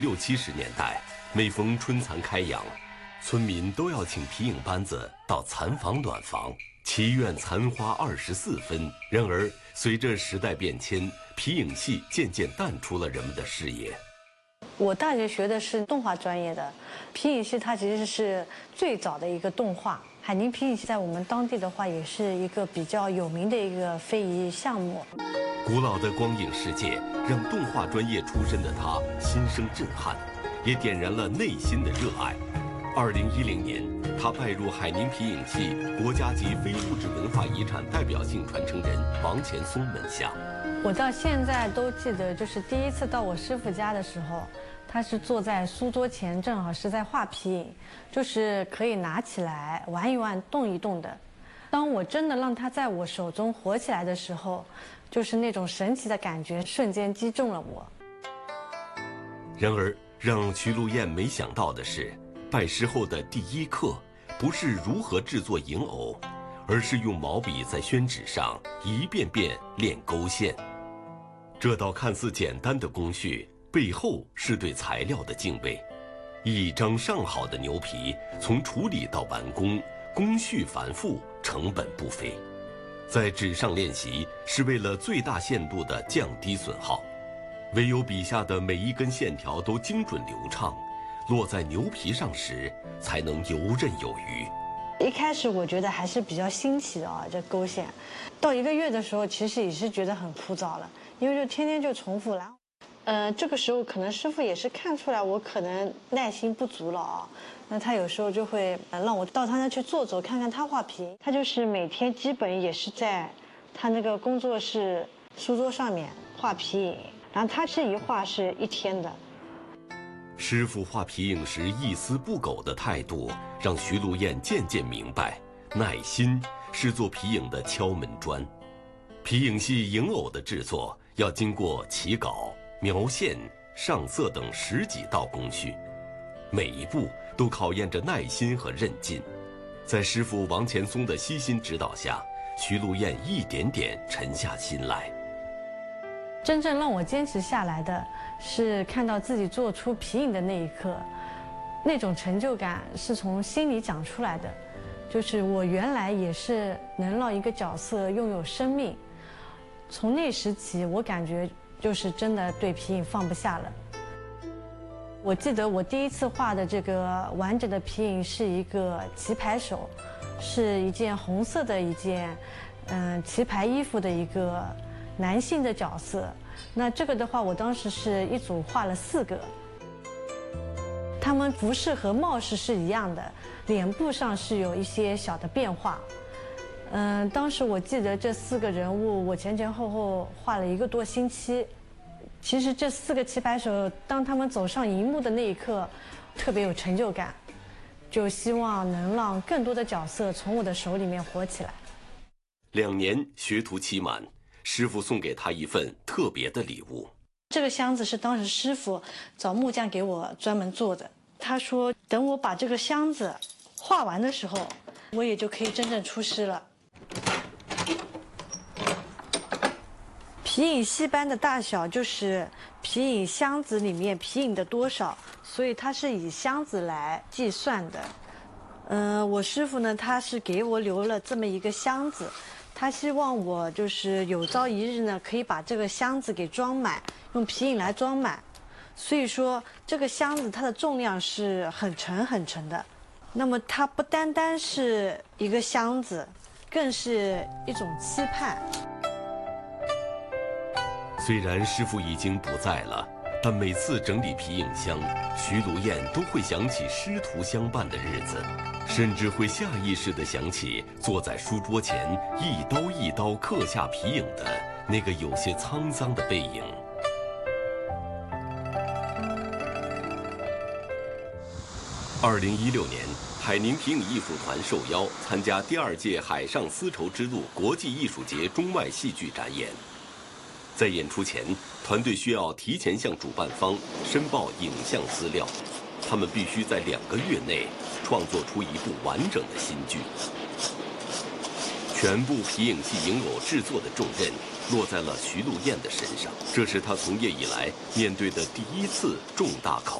60、70年代，每逢春蚕开阳，村民都要请皮影班子到蚕房暖房，祈愿蚕花24分。然而，随着时代变迁，皮影戏渐渐淡出了人们的视野。 我大学学的是动画专业的，皮影戏它其实是最早的一个动画。海宁皮影戏在我们当地的话，也是一个比较有名的一个非遗项目。 古老的光影世界让动画专业出身的他心生震撼，也点燃了内心的热爱。2010年，他拜入海宁皮影戏国家级非物质文化遗产代表性传承人王钱松门下。 我到现在都记得，就是第一次到我师傅家的时候，他是坐在书桌前，正好是在画皮影，就是可以拿起来玩一玩、动一动的。当我真的让它在我手中活起来的时候，就是那种神奇的感觉瞬间击中了我。 然而，让徐露燕没想到的是，拜师后的第一课不是如何制作影偶，而是用毛笔在宣纸上一遍遍练勾线。这道看似简单的工序背后是对材料的敬畏。一张上好的牛皮，从处理到完工，工序繁复，成本不菲。在纸上练习是为了最大限度地降低损耗，唯有笔下的每一根线条都精准流畅，落在牛皮上时才能游刃有余。 一开始我觉得还是比较新奇的啊，这勾线。到1个月的时候，其实也是觉得很枯燥了，因为就天天就重复了。这个时候可能师傅也是看出来我可能耐心不足了啊，那他有时候就会让我到他那去坐坐，看看他画皮。他就是每天基本也是在他那个工作室书桌上面画皮影，然后他这一画是1天的。 师傅画皮影时一丝不苟的态度，让徐露燕渐渐明白，耐心是做皮影的敲门砖。皮影戏影偶的制作要经过起稿、描线、上色等10几道工序，每一步都考验着耐心和韧劲。在师傅王钱松的悉心指导下，徐露燕一点点沉下心来。 真正让我坚持下来的是看到自己做出皮影的那一刻，那种成就感是从心里长出来的。就是我原来也是能让一个角色拥有生命，从那时起，我感觉就是真的对皮影放不下了。我记得我第一次画的这个完整的皮影是一个棋牌手，是一件红色的一件棋牌衣服的一个男性的角色。那这个的话，我当时是一组画了4个，他们服饰和帽饰是一样的，脸部上是有一些小的变化。当时我记得这4个人物，我前前后后画了1个多星期。其实这4个棋牌手，当他们走上荧幕的那一刻，特别有成就感，就希望能让更多的角色从我的手里面活起来。 2年学徒期满，师傅送给他一份特别的礼物。 这个箱子是当时师傅找木匠给我专门做的。他说，等我把这个箱子画完的时候，我也就可以真正出师了。皮影戏班的大小就是皮影箱子里面皮影的多少，所以它是以箱子来计算的。我师傅呢，他是给我留了这么一个箱子，他希望我就是有朝一日呢，可以把这个箱子给装满，用皮影来装满。所以说，这个箱子它的重量是很沉很沉的。那么它不单单是一个箱子，更是一种期盼。 虽然师傅已经不在了，但每次整理皮影箱，徐露燕都会想起师徒相伴的日子，甚至会下意识地想起坐在书桌前一刀一刀刻下皮影的那个有些沧桑的背影。2016年，海宁皮影艺术团受邀参加第2届海上丝绸之路国际艺术节中外戏剧展演。在演出前，团队需要提前向主办方申报影像资料，他们必须在2个月内创作出一部完整的新剧。全部皮影戏影偶制作的重任落在了徐露燕的身上。这是她从业以来面对的第一次重大考